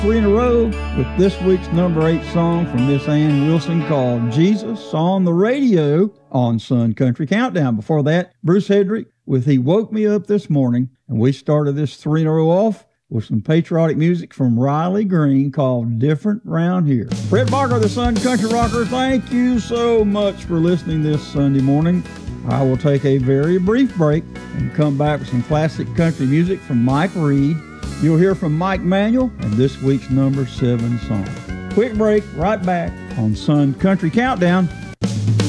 three in a row with this week's number 8 song from Miss Ann Wilson called Jesus on the Radio on Sun Country Countdown. Before that, Bruce Hedrick with He Woke Me Up This Morning. And we started this 3 in a row off with some patriotic music from Riley Green called Different Round Here. Brett Barker, the Sun Country Rocker, thank you so much for listening this Sunday morning. I will take a very brief break and come back with some classic country music from Mike Reed. You'll hear from Mike Manuel and this week's number 7 song. Quick break, right back on Sun Country Countdown.